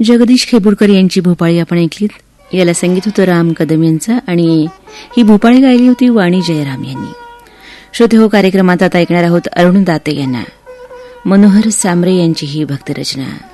जगदीश खेबुडकर यांची भोपाळी आपण ऐकलीत. याला संगीत होतं राम कदम यांचं आणि ही भोपाळी गायली होती वाणी जयराम यांनी. श्रोते हो, कार्यक्रमात आता ऐकणार आहोत अरुण दाते यांना. मनोहर सांबरे यांची ही भक्तरचना.